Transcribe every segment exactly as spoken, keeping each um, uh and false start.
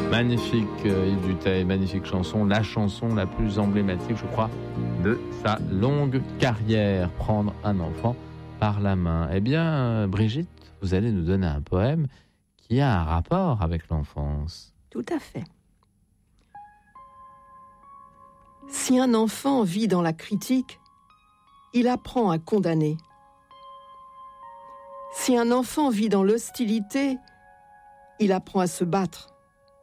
Magnifique euh, Yves Duteil, magnifique chanson, la chanson la plus emblématique, je crois, de sa longue carrière, Prendre un enfant par la main. Eh bien, euh, Brigitte, vous allez nous donner un poème qui a un rapport avec l'enfance. Tout à fait. Si un enfant vit dans la critique, il apprend à condamner. Si un enfant vit dans l'hostilité, il apprend à se battre.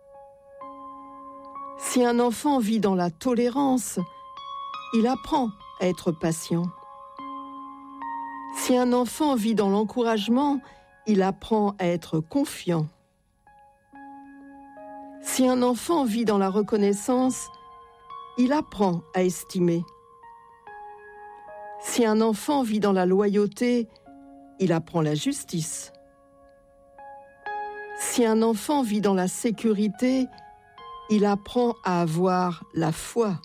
Si un enfant vit dans la tolérance, il apprend à être patient. Si un enfant vit dans l'encouragement, il apprend à être confiant. Si un enfant vit dans la reconnaissance, il apprend à estimer. Si un enfant vit dans la loyauté, il apprend la justice. Si un enfant vit dans la sécurité, il apprend à avoir la foi.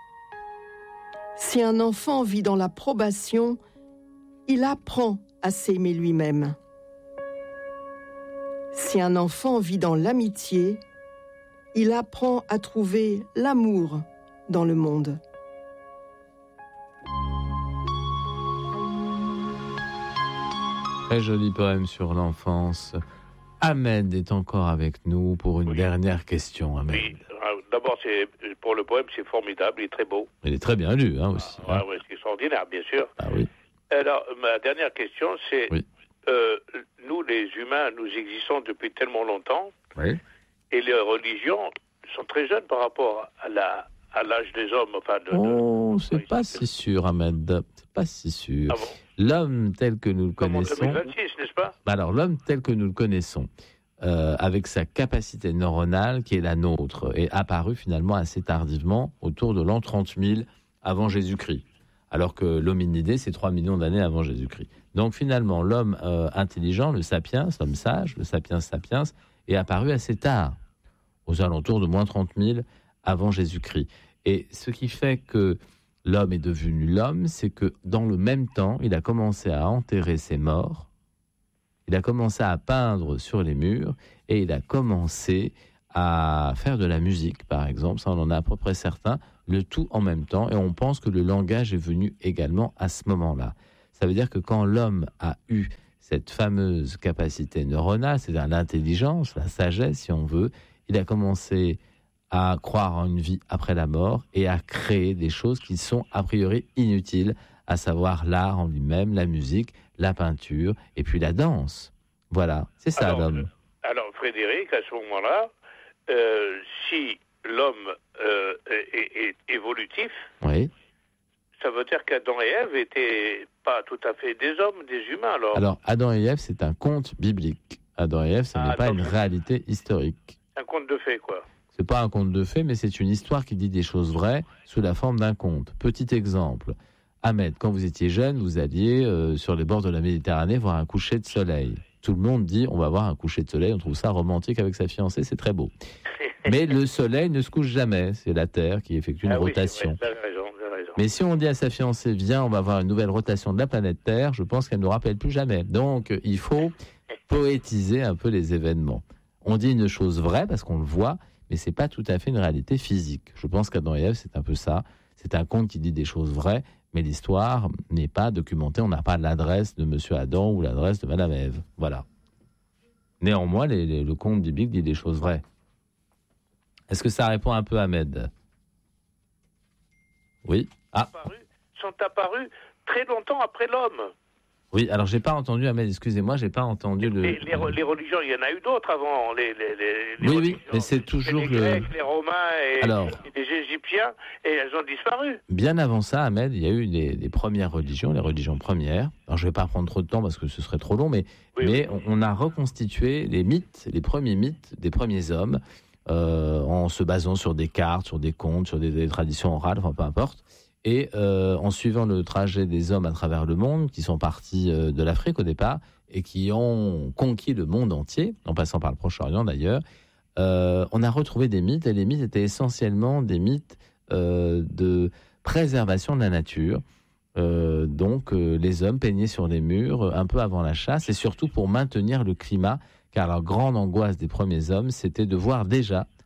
Si un enfant vit dans l'approbation, il apprend à s'aimer lui-même. Si un enfant vit dans l'amitié, il apprend à trouver l'amour dans le monde. Très joli poème sur l'enfance. Ahmed est encore avec nous pour une oui. dernière question. Ahmed. Oui, d'abord, c'est, pour le poème, c'est formidable, il est très beau. Il est très bien lu, hein, aussi. Ah, hein. ouais, c'est extraordinaire, bien sûr. Ah oui. Alors, ma dernière question, c'est, oui. euh, nous, les humains, nous existons depuis tellement longtemps, oui. et les religions sont très jeunes par rapport à, la, à l'âge des hommes. Enfin, de, oh, de, c'est de, pas de, si sûr, Ahmed. C'est pas si sûr. Ah bon? L'homme tel que nous le Comme connaissons... en deux mille vingt-six, n'est-ce pas? Alors, l'homme tel que nous le connaissons, euh, avec sa capacité neuronale qui est la nôtre, est apparu finalement assez tardivement, autour de l'an trente mille avant Jésus-Christ. Alors que l'hominidé, c'est trois millions d'années avant Jésus-Christ. Donc finalement, l'homme euh, intelligent, le sapiens, l'homme sage, le sapiens sapiens, est apparu assez tard, aux alentours de moins trente mille avant Jésus-Christ. Et ce qui fait que l'homme est devenu l'homme, c'est que dans le même temps, il a commencé à enterrer ses morts, il a commencé à peindre sur les murs, et il a commencé à faire de la musique, par exemple, ça on en a à peu près certains, le tout en même temps, et on pense que le langage est venu également à ce moment-là. Ça veut dire que quand l'homme a eu cette fameuse capacité neuronale, c'est-à-dire l'intelligence, la sagesse si on veut, il a commencé à croire en une vie après la mort et à créer des choses qui sont a priori inutiles, à savoir l'art en lui-même, la musique, la peinture et puis la danse. Voilà, c'est ça alors, l'homme. Alors Frédéric, à ce moment-là, euh, si l'homme euh, est, est évolutif, oui. ça veut dire qu'Adam et Ève n'étaient pas tout à fait des hommes, des humains alors. Alors Adam et Ève, c'est un conte biblique. Adam et Ève, ce ah, n'est pas une réalité historique. Un conte de fées, quoi. C'est pas un conte de fées, mais c'est une histoire qui dit des choses vraies sous la forme d'un conte. Petit exemple. Ahmed, quand vous étiez jeune, vous alliez euh, sur les bords de la Méditerranée voir un coucher de soleil. Tout le monde dit, on va voir un coucher de soleil, on trouve ça romantique avec sa fiancée, c'est très beau. Mais le soleil ne se couche jamais, c'est la Terre qui effectue une ah rotation. Oui, c'est vrai, raison, raison. Mais si on dit à sa fiancée, viens, on va voir une nouvelle rotation de la planète Terre, je pense qu'elle ne nous rappelle plus jamais. Donc, il faut poétiser un peu les événements. On dit une chose vraie parce qu'on le voit, mais c'est pas tout à fait une réalité physique. Je pense qu'Adam et Ève, c'est un peu ça. C'est un conte qui dit des choses vraies, mais l'histoire n'est pas documentée. On n'a pas l'adresse de Monsieur Adam ou l'adresse de Madame Ève. Voilà. Néanmoins, les, les, le conte biblique dit des choses vraies. Est-ce que ça répond un peu à Ahmed? Oui. Ah. Sont apparus très longtemps après l'homme. Oui, alors j'ai pas entendu, Ahmed, excusez-moi, j'ai pas entendu le... Les, les, les religions, il y en a eu d'autres avant, les, les, les, les Oui, oui, mais c'est toujours les le... Grecs, les Romains et, alors, et les Égyptiens, et elles ont disparu. Bien avant ça, Ahmed, il y a eu les, les premières religions, les religions premières. Alors je vais pas prendre trop de temps parce que ce serait trop long, mais, oui, mais oui. On, on a reconstitué les mythes, les premiers mythes des premiers hommes, euh, en se basant sur des cartes, sur des contes, sur des, des traditions orales, enfin peu importe. Et euh, en suivant le trajet des hommes à travers le monde, qui sont partis euh, de l'Afrique au départ, et qui ont conquis le monde entier, en passant par le Proche-Orient d'ailleurs, euh, on a retrouvé des mythes, et les mythes étaient essentiellement des mythes euh, de préservation de la nature. Euh, donc euh, les hommes peignaient sur les murs un peu avant la chasse, et surtout pour maintenir le climat, car la grande angoisse des premiers hommes, c'était de voir déjà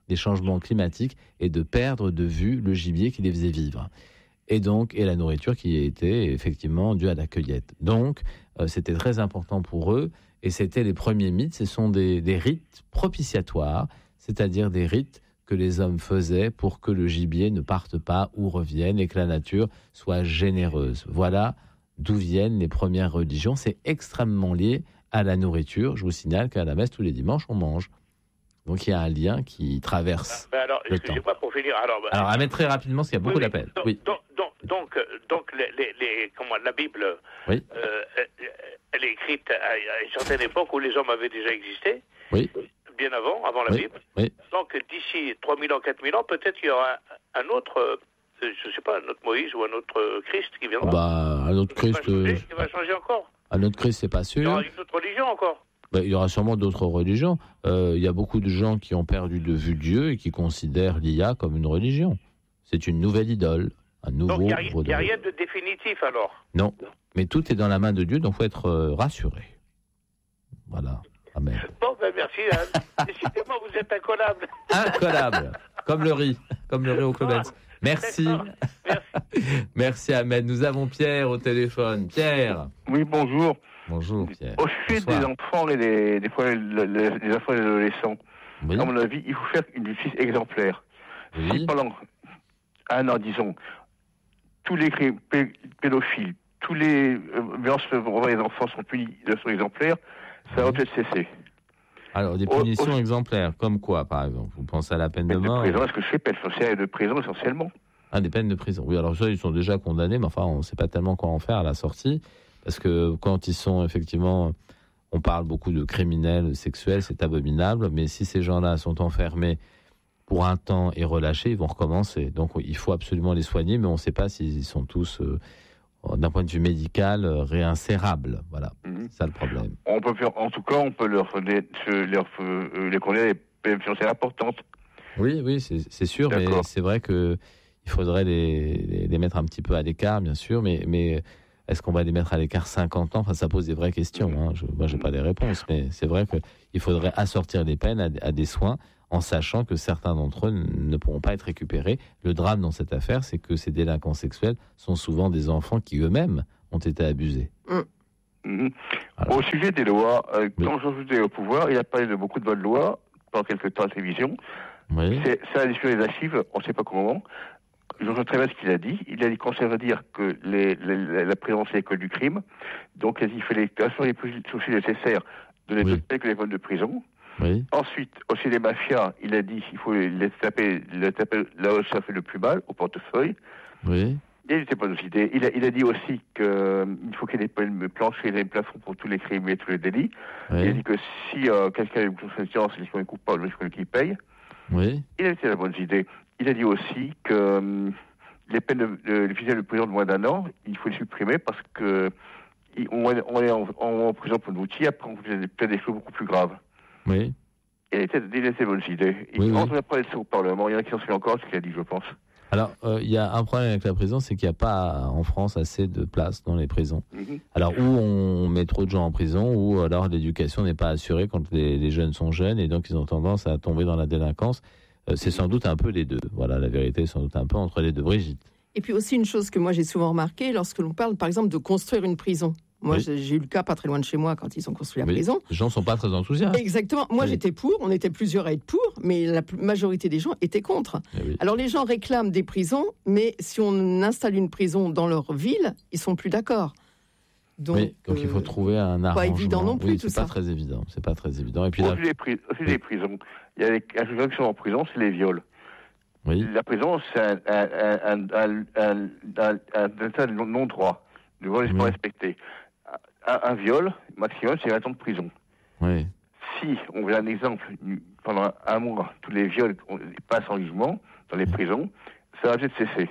des changements climatiques et de perdre de vue le gibier qui les faisait vivre. Et donc, et la nourriture qui était effectivement due à la cueillette. Donc, euh, c'était très important pour eux, et c'était les premiers mythes. Ce sont des, des rites propitiatoires, c'est-à-dire des rites que les hommes faisaient pour que le gibier ne parte pas ou revienne et que la nature soit généreuse. Voilà d'où viennent les premières religions. C'est extrêmement lié à la nourriture. Je vous signale qu'à la messe, tous les dimanches, on mange. Donc il y a un lien qui traverse ben alors, le temps. Excusez-moi pour finir. Alors, ben, Alors, à mettre très rapidement, parce qu'il y a beaucoup oui, oui, d'appels. Donc, Oui. donc, donc, donc, donc les, les, les- comment, la Bible, Oui. euh, elle est écrite à, à une certaine époque où les hommes avaient déjà existé, Oui. bien avant, avant la Oui. Bible. Oui. Donc d'ici trois mille ans, quatre mille ans, peut-être il y aura un, un autre, euh, je ne sais pas, un autre Moïse ou un autre euh, Christ qui viendra. Bah, un autre qui, va Christ, changer, euh, qui va changer encore. un autre Christ, c'est pas Il y sûr. aura une autre religion encore. Ben, il y aura sûrement d'autres religions. Euh, il y a beaucoup de gens qui ont perdu de vue Dieu et qui considèrent l'I A comme une religion. C'est une nouvelle idole, un nouveau... Donc il n'y a, il y a modèle. rien de définitif alors. Non, mais tout est dans la main de Dieu, donc il faut être euh, rassuré. Voilà. Amen. Bon, ben merci. Hein. Décidément, vous êtes incollable. Incollable, comme le riz, comme le riz au Clobetz. Merci. Merci. Merci, Ahmed. Nous avons Pierre au téléphone. Pierre. Oui, bonjour. Bonjour, Pierre. Au sujet Bonsoir. des enfants et des, des fois le- le- des enfants et des adolescents, Oui. à mon avis, il faut faire une justice exemplaire. Si Oui. pendant un an, disons, tous les crimes pé- pédophiles, tous les euh, violences envers les enfants sont punis de façon exemplaire, ça va Oui. peut-être cesser. Alors, des Au- punitions au- exemplaires, comme quoi, par exemple? Vous pensez à la peine de Peine de mort? prison, est-ce que je fais peine sociale et de prison essentiellement? Ah, des peines de prison. Oui, alors ça, ils sont déjà condamnés, mais enfin, on ne sait pas tellement quoi en faire à la sortie. Parce que quand ils sont effectivement... On parle beaucoup de criminels sexuels, c'est abominable. Mais si ces gens-là sont enfermés pour un temps et relâchés, ils vont recommencer. Donc, il faut absolument les soigner, mais on ne sait pas s'ils sont tous, euh, d'un point de vue médical, euh, réinsérables. Voilà, Mhm. c'est ça le problème. On peut faire, en tout cas, on peut leur, les, se- leur euh, les condamner à des peines financières importantes. Oui, oui, c'est c'est sûr, mais D'accord. c'est vrai que il faudrait les, les, les mettre un petit peu à l'écart, bien sûr, mais, mais est-ce qu'on va les mettre à l'écart cinquante ans? Enfin, ça pose des vraies questions. Hein. Je, moi, j'ai pas des réponses, mais c'est vrai qu'il faudrait assortir les peines à, à des soins, en sachant que certains d'entre eux ne pourront pas être récupérés. Le drame dans cette affaire, c'est que ces délinquants sexuels sont souvent des enfants qui eux-mêmes ont été abusés. Mhm. Voilà. Au sujet des lois, euh, Oui. quand Jean Joudet est au pouvoir, il a parlé de beaucoup de bonnes lois pendant quelques temps à la télévision. Oui, C'est, ça a sur les archives, on ne sait pas comment. Je sais très bien ce qu'il a dit. Il a dit qu'on ça veut dire que les, les- la prison c'est l'école du crime. Donc il a dit qu'il fallait assurer les plus aussi nécessaires de les Oui. taper que les vols de prison. oui, Ensuite, aussi les mafias, il a dit qu'il faut les taper, les taper là où ça fait le plus mal, au portefeuille. oui, Et il n'était pas nos idées. Il a, il a dit aussi qu'il faut qu'il y ait des peines planchers et des plafonds pour tous les crimes et tous les délits. Il a oui, dit que si euh, quelqu'un a une conscience et qu'il est coupable, il faut qu'il paye. oui, Il a été la bonne idée. Il a dit aussi que euh, les peines de, de, de fusillade de prison de moins d'un an, il faut les supprimer parce que il- on, on est en, en, en prison pour un outil, après on fait des- peut-être des choses beaucoup plus graves. oui. Il a été, il a été bonne idée. Il Oui, oui. on va parler de ça au Parlement. Il y en a qui s'en souviennent encore de ce qu'il a dit, je pense. Alors, euh, il y a un problème avec la prison, c'est qu'il n'y a pas en France assez de place dans les prisons. Mhm. Alors, ou on met trop de gens en prison, ou alors l'éducation n'est pas assurée quand les, les jeunes sont jeunes, et donc ils ont tendance à tomber dans la délinquance. Euh, c'est sans doute un peu les deux. Voilà, la vérité est sans doute un peu entre les deux. Brigitte. Et puis aussi une chose que moi j'ai souvent remarqué, lorsque l'on parle par exemple de construire une prison. Moi Oui. j'ai j'ai eu le cas pas très loin de chez moi quand ils ont construit la Oui, prison. les gens ne sont pas très enthousiastes. Exactement. Moi Oui. j'étais pour, on était plusieurs à être pour, mais la p- majorité des gens étaient contre. Eh oui. Alors les gens réclament des prisons, mais si on installe une prison dans leur ville, ils sont plus d'accord. Donc, Oui, donc il faut euh, trouver un arrangement. évident non plus, Oui, tout c'est pas ça. très évident. C'est pas très évident. Et puis là, Aussi, les, pri- aussi Oui. les prisons. Il y a des les gens qui sont en prison, c'est les viols. oui, La prison, c'est un, un, un, un, un, un, un état de non-droit. Le vol n'est Oui. pas respecté. Un, un viol, maximum, c'est vingt ans de prison. oui, Si on veut un exemple, pendant un mois, tous les viols on- passent en jugement dans les prisons, ça va peut-être cesser.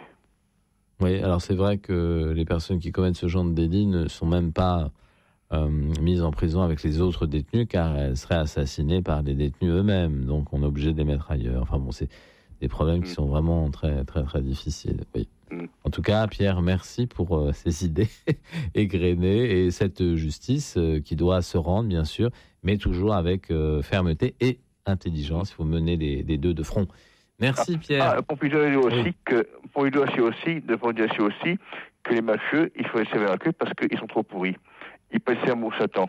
oui. Alors c'est vrai que les personnes qui commettent ce genre de délit ne sont même pas euh, mises en prison avec les autres détenus, car elles seraient assassinées par les détenus eux-mêmes. Donc on est obligé de les mettre ailleurs. Enfin bon, c'est des problèmes qui Mm. sont vraiment très, très, très difficiles. Oui. Mm. En tout cas, Pierre, merci pour euh, ces idées égrenées et cette justice euh, qui doit se rendre, bien sûr, mais toujours avec euh, fermeté et intelligence. Il faut mener les, les deux de front. Merci ah, Pierre. Ah, pour lui dire aussi oui. que, pour lui dire aussi, pour lui dire aussi que les mafieux, il faut les sévères avec eux parce qu'ils sont trop pourris. Ils passent un mot Satan.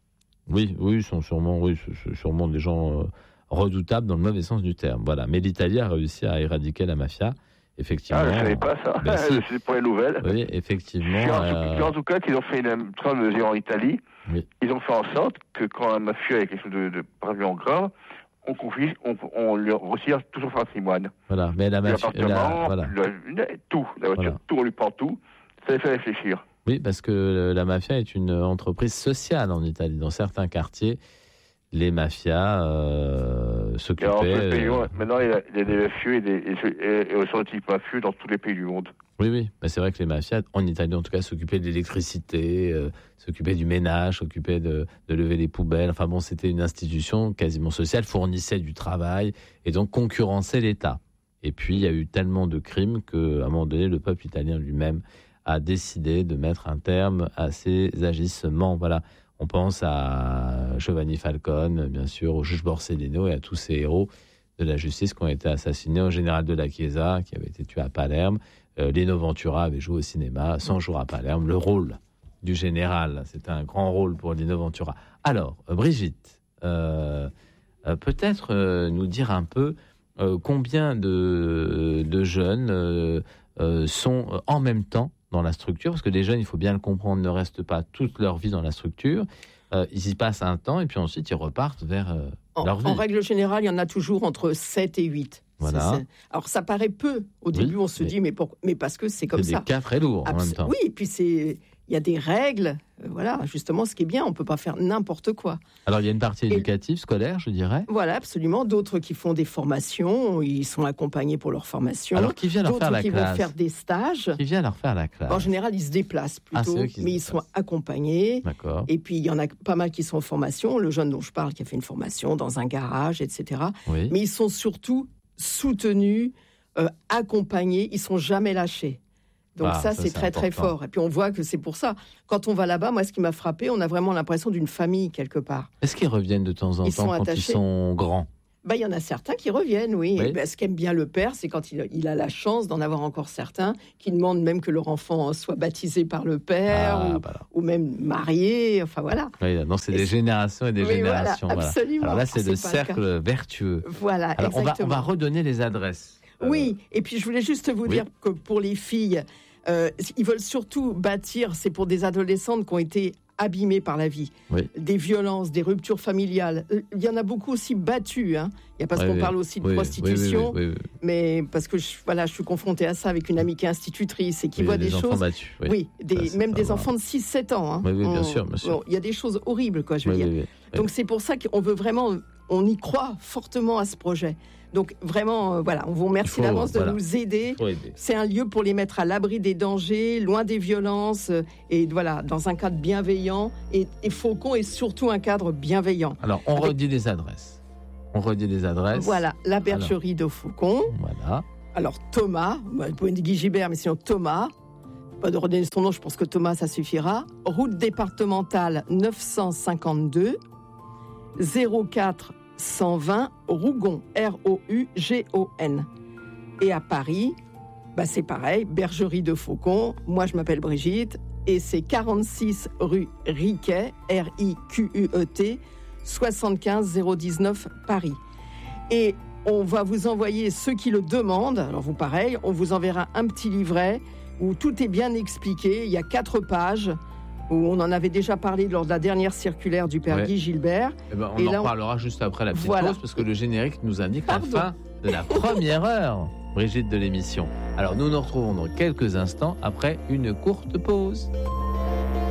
Oui, oui, ils sont sûrement, oui, sûrement des gens euh, redoutables dans le mauvais sens du terme. Voilà. Mais l'Italie a réussi à éradiquer la mafia. Effectivement. Ah, je ne savais pas ça. Ben, si. C'est pour les nouvelles. Oui, effectivement. En, euh... en tout cas, qu'ils ont fait une grande mesure en Italie. Oui. Ils ont fait en sorte que quand un mafieux a quelque chose de, de vraiment grave, on confie, on, on lui retire tout son patrimoine. Voilà, mais la mafia, voilà. Le, tout, la voiture, voilà. tout, on lui prend tout. Ça les fait réfléchir. Oui, parce que la mafia est une entreprise sociale en Italie. Dans certains quartiers, les mafias euh, s'occupaient... Euh... Maintenant, il y, a, il y a des mafieux et des et, et, et des types mafieux dans tous les pays du monde. Oui, oui. Mais c'est vrai que les mafias, en Italie en tout cas, s'occupaient de l'électricité, euh, s'occupaient du ménage, s'occupaient de, de lever les poubelles. Enfin bon, c'était une institution quasiment sociale, fournissait du travail et donc concurrençait l'État. Et puis, il y a eu tellement de crimes qu'à un moment donné, le peuple italien lui-même a décidé de mettre un terme à ces agissements. Voilà. On pense à Giovanni Falcone, bien sûr, au juge Borsellino et à tous ces héros de la justice qui ont été assassinés, au général de la Chiesa qui avait été tué à Palerme. Euh, Lino Ventura avait joué au cinéma, cent jours à Palerme, le rôle du général. C'était un grand rôle pour Lino Ventura. Alors, euh, Brigitte, euh, euh, peut-être euh, nous dire un peu euh, combien de, de jeunes euh, euh, sont euh, en même temps dans la structure, parce que les jeunes, il faut bien le comprendre, ne restent pas toute leur vie dans la structure. Euh, ils y passent un temps et puis ensuite ils repartent vers euh, en, leur vie. En règle générale, il y en a toujours entre sept et huit. Voilà. C'est, c'est... Alors ça paraît peu. Au début, oui, on se mais... dit, mais, pour... mais parce que c'est comme c'est ça. C'est des cas très lourds Abs- en même temps. Oui, et puis c'est... il y a des règles. Euh, voilà, justement, ce qui est bien, on ne peut pas faire n'importe quoi. Alors il y a une partie éducative, et... scolaire, je dirais. Voilà, absolument. D'autres qui font des formations, ils sont accompagnés pour leur formation. Alors qui vient leur D'autres faire la qui classe. vont faire des stages. Qui vient leur faire la classe. En général, ils se déplacent plutôt, ah, mais ils sont accompagnés. D'accord. Et puis il y en a pas mal qui sont en formation. Le jeune dont je parle qui a fait une formation dans un garage, et cetera. Oui. Mais ils sont surtout soutenus, euh, accompagnés, ils sont jamais lâchés. Donc ah, ça, ça, c'est, c'est très important. Très fort. Et puis on voit que c'est pour ça. Quand on va là-bas, moi, ce qui m'a frappé, on a vraiment l'impression d'une famille quelque part. Est-ce qu'ils reviennent de temps en ils temps quand attachés. Ils sont grands? Ben, il y en a certains qui reviennent, oui. oui. Ben, ce qu'aime bien le père, c'est quand il, il a la chance d'en avoir encore certains qui demandent même que leur enfant soit baptisé par le père ah, ou, voilà. ou même marié. Enfin voilà. Oui, donc c'est et des c'est... générations et des oui, générations. Voilà, absolument. Alors là, c'est, c'est le cercle le vertueux. Voilà, Alors, exactement. On va, on va redonner les adresses. Oui, euh... et puis je voulais juste vous oui. dire que pour les filles, euh, ils veulent surtout bâtir, c'est pour des adolescentes qui ont été abîmées par la vie, oui. des violences, des ruptures familiales. Il y en a beaucoup aussi battues. Hein. Il y a parce oui, qu'on oui. parle aussi de oui, prostitution, oui, oui, oui, oui. mais parce que je, voilà, je suis confrontée à ça avec une amie qui est institutrice et qui oui, voit des, des enfants choses. Battus, oui, oui des, ça, même des vrai. enfants de six sept ans. Hein. Oui, oui, bien on, sûr, bien sûr. Bon, il y a des choses horribles, quoi, je veux oui, dire. Oui, oui, Donc oui. c'est pour ça qu'on veut vraiment, on y croit fortement à ce projet. Donc vraiment, euh, voilà, on vous remercie faut, d'avance de voilà. nous aider. aider. C'est un lieu pour les mettre à l'abri des dangers, loin des violences, euh, et voilà, dans un cadre bienveillant. Et, et Faucon est surtout un cadre bienveillant. Alors, on Avec... redit les adresses. On redit les adresses. Voilà, la bergerie Alors. de Faucon. Voilà. Alors Thomas, vous pouvez dire Guy Gibert, mais sinon Thomas. Pas de redonner son nom, je pense que Thomas, ça suffira. Route départementale neuf cent cinquante-deux, zéro quatre cent vingt Rougon, R O U G O N. Et à Paris, bah c'est pareil, bergerie de Faucon. Moi, je m'appelle Brigitte et c'est quarante-six rue Riquet, R I Q U E T, soixante-quinze zéro dix-neuf Paris. Et on va vous envoyer ceux qui le demandent. Alors vous, pareil, on vous enverra un petit livret où tout est bien expliqué. Il y a quatre pages. Où on en avait déjà parlé lors de la dernière circulaire du père ouais. Guy Gilbert. Eh ben, on et en là, parlera on... juste après la petite voilà. pause, parce que le générique nous indique Pardon. la fin de la première heure, Brigitte, de l'émission. Alors nous nous retrouvons dans quelques instants après une courte pause.